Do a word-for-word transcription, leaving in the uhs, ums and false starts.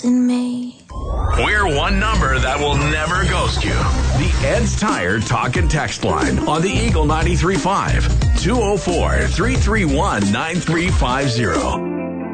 losing me. We're one number that will never ghost you. The Ed's Tire Talk and Text line on the Eagle ninety-three point five. two oh four, three three one, nine three five zero.